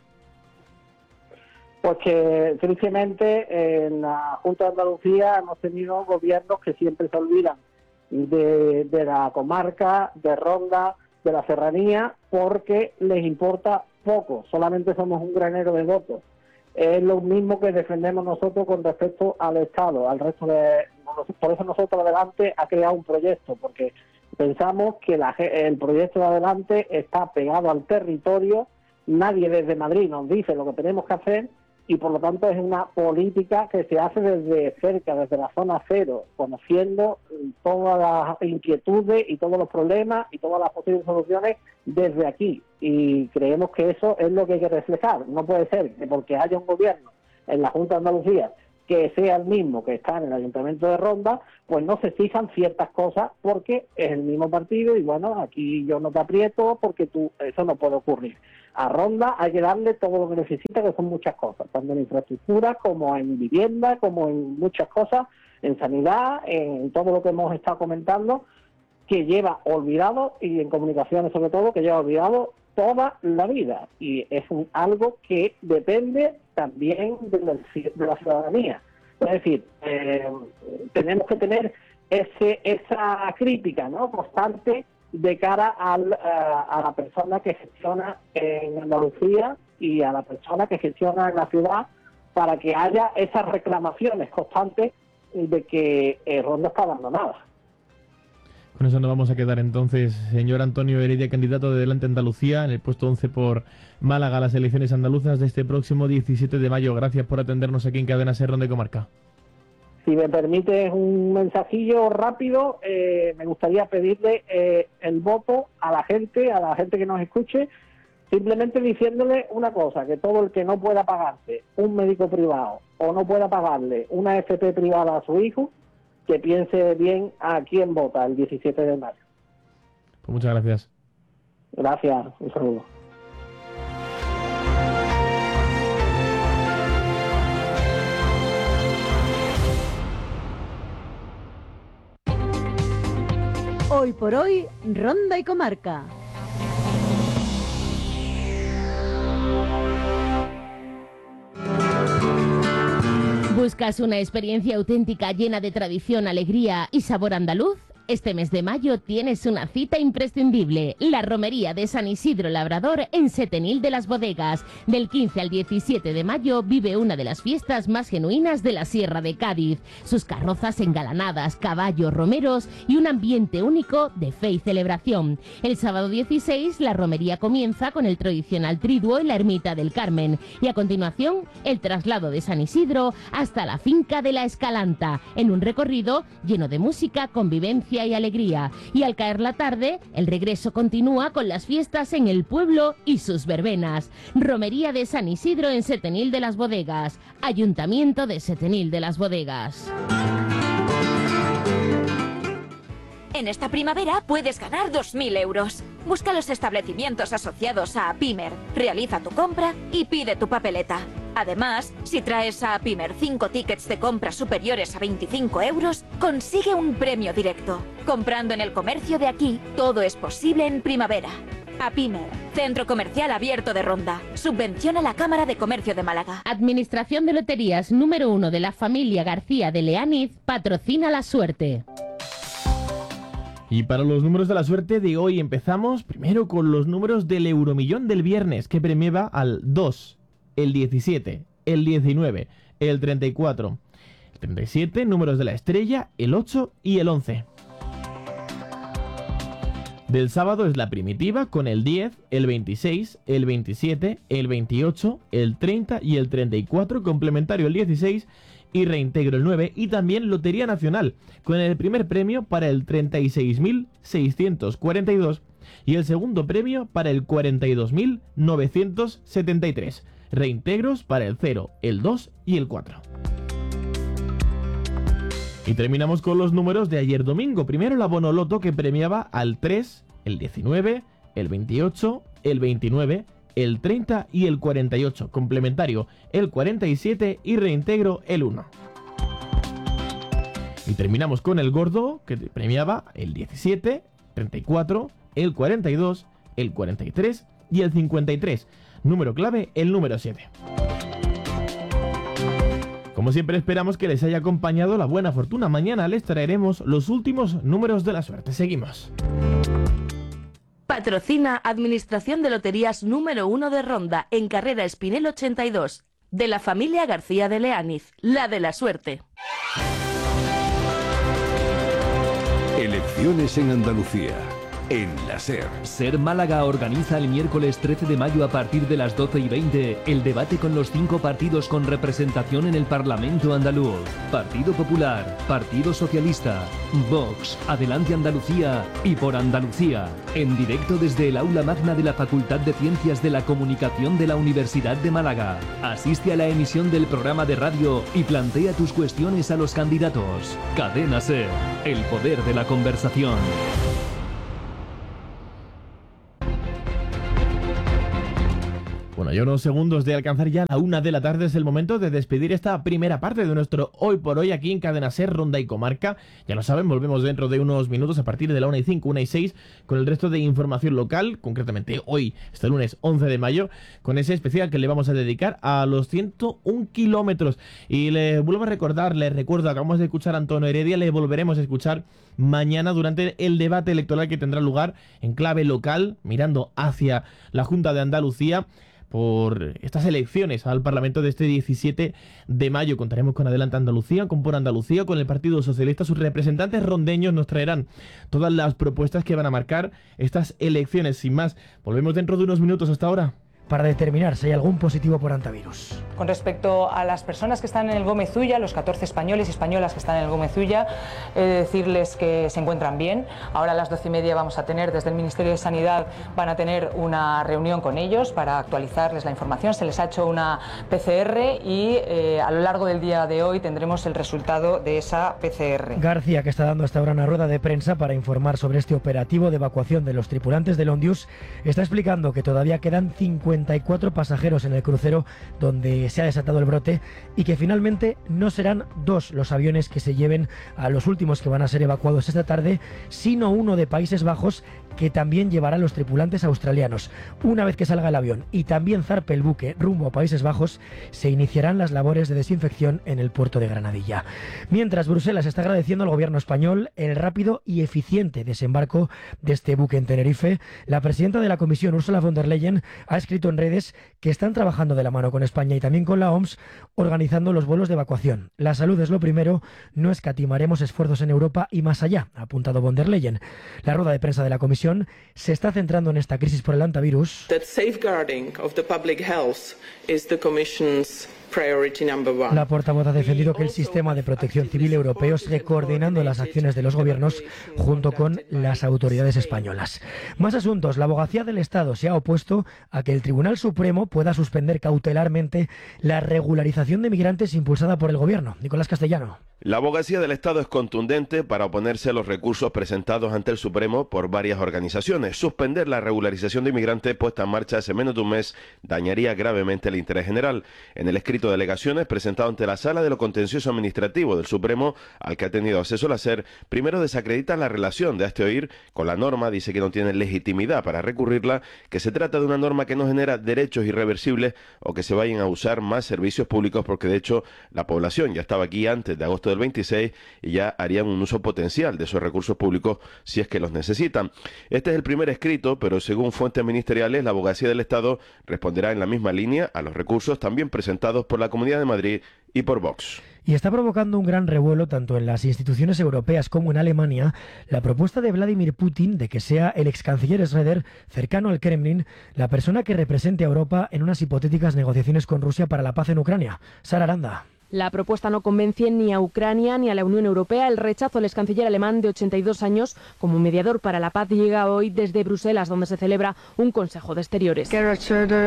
Pues que tristemente en la Junta de Andalucía hemos tenido gobiernos que siempre se olvidan de la comarca, de Ronda, de la serranía, porque les importa poco, solamente somos un granero de votos. Es lo mismo que defendemos nosotros con respecto al Estado, al resto de... Por eso nosotros Adelante ha creado un proyecto, porque pensamos que el proyecto de Adelante está pegado al territorio, nadie desde Madrid nos dice lo que tenemos que hacer, y por lo tanto es una política que se hace desde cerca, desde la zona cero, conociendo todas las inquietudes y todos los problemas y todas las posibles soluciones desde aquí. Y creemos que eso es lo que hay que reflejar. No puede ser que porque haya un gobierno en la Junta de Andalucía que sea el mismo que está en el Ayuntamiento de Ronda, pues no se fijan ciertas cosas porque es el mismo partido y bueno, aquí yo no te aprieto porque eso no puede ocurrir. A Ronda hay que darle todo lo que necesita, que son muchas cosas, tanto en infraestructura como en vivienda, como en muchas cosas, en sanidad, en todo lo que hemos estado comentando, que lleva olvidado, y en comunicaciones sobre todo, que lleva olvidado toda la vida, y es algo que depende también de la ciudadanía. Es decir, tenemos que tener esa crítica, ¿no?, constante de cara a la persona que gestiona en Andalucía y a la persona que gestiona en la ciudad, para que haya esas reclamaciones constantes de que Ronda está abandonada. Con eso nos vamos a quedar entonces. Señor Antonio Heredia, candidato de Delante Andalucía, en el puesto 11 por Málaga, a las elecciones andaluzas de este próximo 17 de mayo. Gracias por atendernos aquí en Cadena SER, Ronda y Comarca. Si me permites un mensajillo rápido, me gustaría pedirle el voto a la gente que nos escuche, simplemente diciéndole una cosa, que todo el que no pueda pagarse un médico privado o no pueda pagarle una FP privada a su hijo, que piense bien a quién vota el 17 de mayo. Pues muchas gracias. Gracias, un saludo. Hoy por hoy, Ronda y Comarca. ¿Buscas una experiencia auténtica llena de tradición, alegría y sabor andaluz? Este mes de mayo tienes una cita imprescindible, la Romería de San Isidro Labrador en Setenil de las Bodegas. Del 15 al 17 de mayo vive una de las fiestas más genuinas de la Sierra de Cádiz. Sus carrozas engalanadas, caballos, romeros y un ambiente único de fe y celebración. El sábado 16 la romería comienza con el tradicional triduo en la Ermita del Carmen y a continuación el traslado de San Isidro hasta la finca de la Escalanta, en un recorrido lleno de música, convivencia y alegría. Y al caer la tarde, el regreso continúa con las fiestas en el pueblo y sus verbenas. Romería de San Isidro en Setenil de las Bodegas. Ayuntamiento de Setenil de las Bodegas. En esta primavera puedes ganar 2.000 euros. Busca los establecimientos asociados a Apimer, realiza tu compra y pide tu papeleta. Además, si traes a Apimer 5 tickets de compra superiores a 25 euros, consigue un premio directo. Comprando en el comercio de aquí, todo es posible en primavera. Apimer, Centro Comercial Abierto de Ronda. Subvenciona la Cámara de Comercio de Málaga. Administración de Loterías número 1 de la familia García de Leániz patrocina la suerte. Y para los números de la suerte de hoy empezamos primero con los números del Euromillón del viernes, que premiaba al 2, el 17, el 19, el 34, el 37, números de la estrella, el 8 y el 11. Del sábado es la primitiva con el 10, el 26, el 27, el 28, el 30 y el 34, complementario el 16 y reintegro el 9, y también Lotería Nacional con el primer premio para el 36.642 y el segundo premio para el 42.973, reintegros para el 0, el 2 y el 4. Y terminamos con los números de ayer domingo. Primero la Bonoloto, que premiaba al 3, el 19, el 28, el 29, el 30 y el 48, complementario el 47 y reintegro el 1. Y terminamos con el Gordo, que premiaba el 17, 34, el 42, el 43 y el 53, número clave el número 7. Como siempre esperamos que les haya acompañado la buena fortuna. Mañana les traeremos los últimos números de la suerte. Seguimos. Patrocina Administración de Loterías número 1 de Ronda, en Carrera Espinel 82, de la familia García de Leániz, la de la suerte. Elecciones en Andalucía. en la SER. SER Málaga organiza el miércoles 13 de mayo a partir de las 12:20 el debate con los 5 partidos con representación en el Parlamento andaluz. Partido Popular, Partido Socialista, Vox, Adelante Andalucía y Por Andalucía. En directo desde el aula magna de la Facultad de Ciencias de la Comunicación de la Universidad de Málaga. Asiste a la emisión del programa de radio y plantea tus cuestiones a los candidatos. Cadena SER, el poder de la conversación. Bueno, y a unos segundos de alcanzar ya la 1 de la tarde es el momento de despedir esta primera parte de nuestro Hoy por Hoy aquí en Cadena SER, Ronda y Comarca. Ya lo saben, volvemos dentro de unos minutos a partir de la 1:05, 1:06 con el resto de información local, concretamente hoy, este lunes 11 de mayo, con ese especial que le vamos a dedicar a los 101 kilómetros. Y le vuelvo a recordar, les recuerdo, acabamos de escuchar a Antonio Heredia, le volveremos a escuchar mañana durante el debate electoral que tendrá lugar en clave local, mirando hacia la Junta de Andalucía, por estas elecciones al Parlamento de este 17 de mayo. Contaremos con Adelante Andalucía, con Por Andalucía, con el Partido Socialista. Sus representantes rondeños nos traerán todas las propuestas que van a marcar estas elecciones. Sin más, volvemos dentro de unos minutos. Hasta ahora. Para determinar si hay algún positivo por hantavirus. Con respecto a las personas que están en el Gómez Ulla, los 14 españoles y españolas que están en el Gómez Ulla, decirles que se encuentran bien. Ahora a las 12:30 vamos a tener, desde el Ministerio de Sanidad, van a tener una reunión con ellos para actualizarles la información. Se les ha hecho una PCR y a lo largo del día de hoy tendremos el resultado de esa PCR. García, que está dando hasta ahora una rueda de prensa para informar sobre este operativo de evacuación de los tripulantes del Ondius, está explicando que todavía quedan 54 pasajeros en el crucero donde se ha desatado el brote y que finalmente no serán 2 los aviones que se lleven a los últimos que van a ser evacuados esta tarde, sino uno de Países Bajos que también llevará a los tripulantes australianos. Una vez que salga el avión y también zarpe el buque rumbo a Países Bajos, se iniciarán las labores de desinfección en el puerto de Granadilla. Mientras, Bruselas está agradeciendo al gobierno español el rápido y eficiente desembarco de este buque en Tenerife. La presidenta de la Comisión, Ursula von der Leyen, ha escrito en redes que están trabajando de la mano con España y también con la OMS, organizando los vuelos de evacuación. La salud es lo primero, no escatimaremos esfuerzos en Europa y más allá, ha apuntado von der Leyen. La rueda de prensa de la Comisión se está centrando en esta crisis por el hantavirus. That safeguarding of the public health is the Commission's priority number one. La portavoz ha defendido que el sistema de protección civil europeo sigue coordinando las acciones de los gobiernos junto con las autoridades españolas. Más asuntos. La Abogacía del Estado se ha opuesto a que el Tribunal Supremo pueda suspender cautelarmente la regularización de migrantes impulsada por el gobierno. Nicolás Castellano. La Abogacía del Estado es contundente para oponerse a los recursos presentados ante el Supremo por varias organizaciones. Suspender la regularización de inmigrantes puesta en marcha hace menos de un mes dañaría gravemente el interés general. En el escrito de alegaciones presentado ante la Sala de lo Contencioso Administrativo del Supremo, al que ha tenido acceso la SER, primero desacredita la relación de este oír con la norma, dice que no tiene legitimidad para recurrirla, que se trata de una norma que no genera derechos irreversibles o que se vayan a usar más servicios públicos, porque de hecho la población ya estaba aquí antes de agosto del 26 y ya harían un uso potencial de esos recursos públicos si es que los necesitan. Este es el primer escrito, pero según fuentes ministeriales, la Abogacía del Estado responderá en la misma línea a los recursos también presentados por la Comunidad de Madrid y por Vox. Y está provocando un gran revuelo tanto en las instituciones europeas como en Alemania la propuesta de Vladimir Putin de que sea el ex canciller Schröder, cercano al Kremlin, la persona que represente a Europa en unas hipotéticas negociaciones con Rusia para la paz en Ucrania. Sara Aranda. La propuesta no convence ni a Ucrania ni a la Unión Europea. El rechazo al ex canciller alemán de 82 años como mediador para la paz llega hoy desde Bruselas, donde se celebra un Consejo de Exteriores. La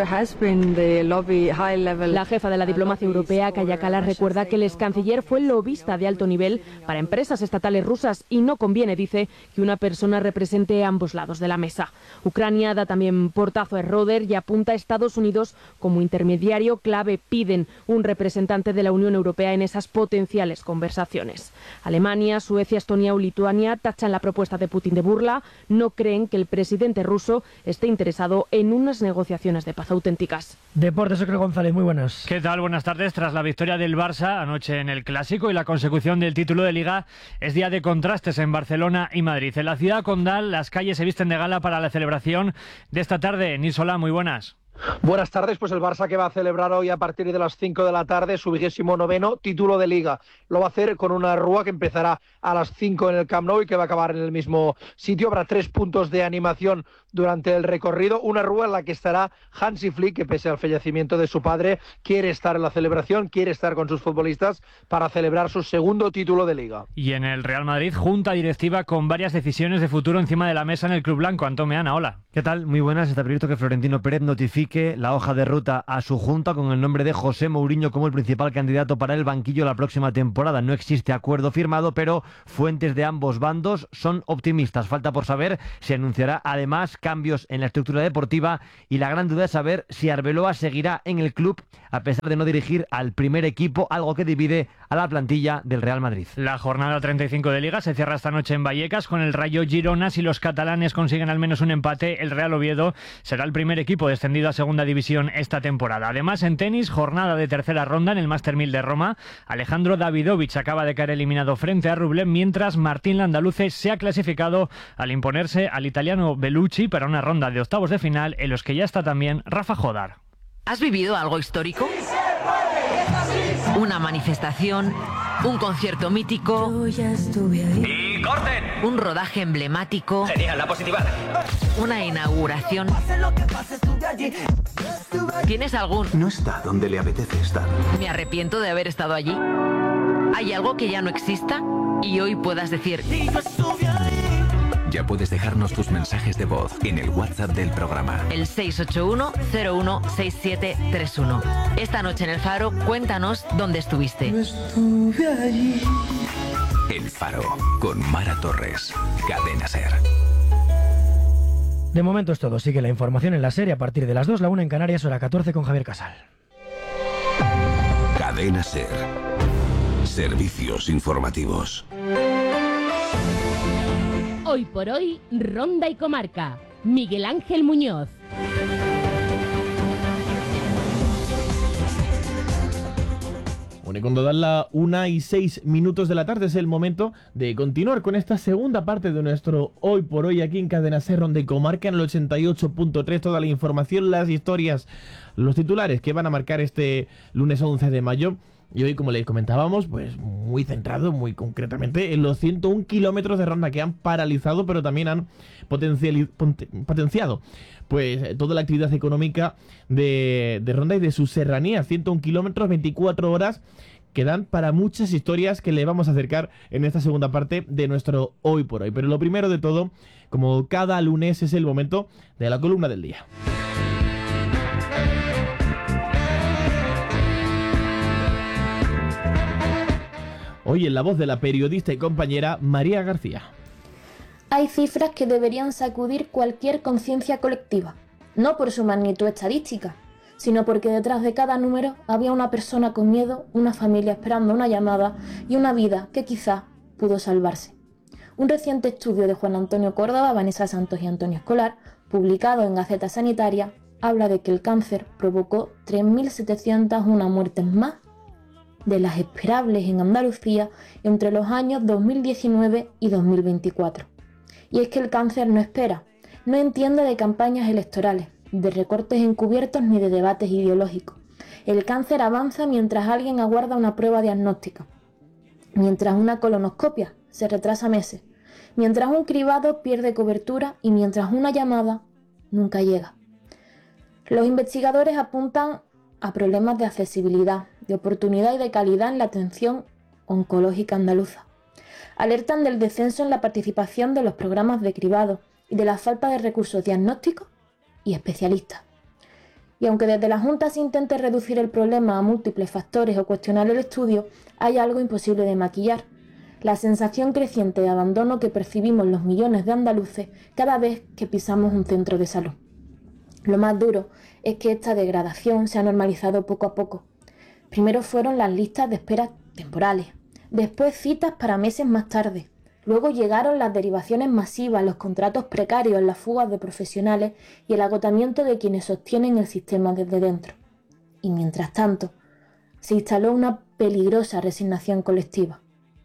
jefa de la diplomacia europea, Kaja Kallas, recuerda que el ex canciller fue lobista de alto nivel para empresas estatales rusas y no conviene, dice, que una persona represente ambos lados de la mesa. Ucrania da también portazo a Schröder y apunta a Estados Unidos como intermediario clave. Piden un representante de la Unión Europea en esas potenciales conversaciones. Alemania, Suecia, Estonia o Lituania tachan la propuesta de Putin de burla. No creen que el presidente ruso esté interesado en unas negociaciones de paz auténticas. Deportes, Óscar González, muy buenas. ¿Qué tal? Buenas tardes. Tras la victoria del Barça anoche en el Clásico y la consecución del título de Liga, es día de contrastes en Barcelona y Madrid. En la ciudad condal, las calles se visten de gala para la celebración de esta tarde. Nisolá, muy buenas. Buenas tardes, pues el Barça que va a celebrar hoy a partir de las 5 de la tarde su 29º título de Liga. Lo va a hacer con una rúa que empezará a las 5 en el Camp Nou y que va a acabar en el mismo sitio. Habrá 3 puntos de animación durante el recorrido. Una rúa en la que estará Hansi Flick, que pese al fallecimiento de su padre, quiere estar en la celebración, quiere estar con sus futbolistas para celebrar su segundo título de Liga. Y en el Real Madrid, junta directiva con varias decisiones de futuro encima de la mesa en el Club Blanco. Antón Meana, hola. ¿Qué tal? Muy buenas. Está previsto que Florentino Pérez notifique la hoja de ruta a su junta con el nombre de José Mourinho como el principal candidato para el banquillo la próxima temporada. No existe acuerdo firmado, pero fuentes de ambos bandos son optimistas. Falta por saber si anunciará además cambios en la estructura deportiva y la gran duda es saber si Arbeloa seguirá en el club a pesar de no dirigir al primer equipo, algo que divide a la plantilla del Real Madrid. La jornada 35 de Liga se cierra esta noche en Vallecas con el Rayo Girona. Si los catalanes consiguen al menos un empate, el Real Oviedo será el primer equipo descendido a segunda división esta temporada. Además, en tenis, jornada de tercera ronda en el Master 1000 de Roma. Alejandro Davidovich acaba de caer eliminado frente a Rublev, mientras Martín Landaluce se ha clasificado al imponerse al italiano Bellucci para una ronda de octavos de final en los que ya está también Rafa Jodar. ¿Has vivido algo histórico? Una manifestación, un concierto mítico. ¡Y corten! Un rodaje emblemático. Genial, la positividad. Una inauguración. ¿Tienes algún? No está donde le apetece estar. Me arrepiento de haber estado allí. ¿Hay algo que ya no exista? Y hoy puedas decir... Ya puedes dejarnos tus mensajes de voz en el WhatsApp del programa. El 681-016731. Esta noche en El Faro, cuéntanos dónde estuviste. El Faro, con Mara Torres. Cadena SER. De momento es todo. Sigue la información en la serie a partir de las 2, la 1 en Canarias, hora 14 con Javier Casal. Cadena SER. Servicios informativos. Hoy por hoy, Ronda y Comarca. Miguel Ángel Muñoz. Bueno, y cuando dan la 1:06 de la tarde es el momento de continuar con esta segunda parte de nuestro Hoy por Hoy aquí en Cadena SER, Ronda y Comarca en el 88.3. Toda la información, las historias, los titulares que van a marcar este lunes 11 de mayo. Y hoy, como les comentábamos, pues muy centrado, muy concretamente, en los 101 kilómetros de ronda que han paralizado, pero también han potenciado pues toda la actividad económica de Ronda y de sus serranías. 101 kilómetros, 24 horas, que dan para muchas historias que le vamos a acercar en esta segunda parte de nuestro Hoy por Hoy. Pero lo primero de todo, como cada lunes, es el momento de la columna del día. Hoy en la voz de la periodista y compañera María García. Hay cifras que deberían sacudir cualquier conciencia colectiva, no por su magnitud estadística, sino porque detrás de cada número había una persona con miedo, una familia esperando una llamada y una vida que quizá pudo salvarse. Un reciente estudio de Juan Antonio Córdoba, Vanessa Santos y Antonio Escolar, publicado en Gaceta Sanitaria, habla de que el cáncer provocó 3.701 muertes más de las esperables en Andalucía entre los años 2019 y 2024. Y es que el cáncer no espera, no entiende de campañas electorales, de recortes encubiertos ni de debates ideológicos. El cáncer avanza mientras alguien aguarda una prueba diagnóstica, mientras una colonoscopia se retrasa meses, mientras un cribado pierde cobertura y mientras una llamada nunca llega. Los investigadores apuntan a problemas de accesibilidad, de oportunidad y de calidad en la atención oncológica andaluza. Alertan del descenso en la participación de los programas de cribado y de la falta de recursos diagnósticos y especialistas. Y aunque desde la Junta se intente reducir el problema a múltiples factores o cuestionar el estudio, hay algo imposible de maquillar: la sensación creciente de abandono que percibimos los millones de andaluces cada vez que pisamos un centro de salud. Lo más duro es que esta degradación se ha normalizado poco a poco. Primero fueron las listas de espera temporales, después citas para meses más tarde, luego llegaron las derivaciones masivas, los contratos precarios, las fugas de profesionales y el agotamiento de quienes sostienen el sistema desde dentro. Y mientras tanto, se instaló una peligrosa resignación colectiva.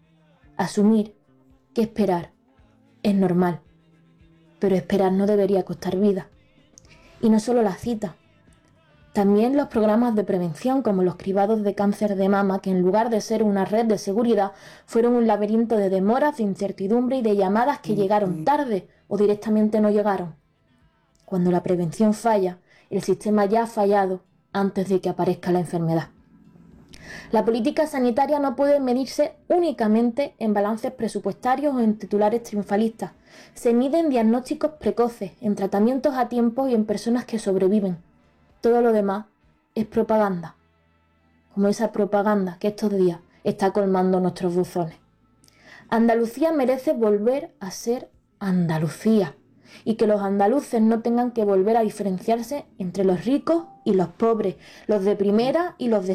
Asumir que esperar es normal, pero esperar no debería costar vida. Y no solo la cita, También los programas de prevención como los cribados de cáncer de mama, que en lugar de ser una red de seguridad, fueron un laberinto de demoras, de incertidumbre y de llamadas que llegaron tarde o directamente no llegaron. Cuando la prevención falla, el sistema ya ha fallado antes de que aparezca la enfermedad. La política sanitaria no puede medirse únicamente en balances presupuestarios o en titulares triunfalistas. Se mide en diagnósticos precoces, en tratamientos a tiempo y en personas que sobreviven. Todo lo demás es propaganda, como esa propaganda que estos días está colmando nuestros buzones. Andalucía merece volver a ser Andalucía y que los andaluces no tengan que volver a diferenciarse entre los ricos y los pobres, los de primera y los de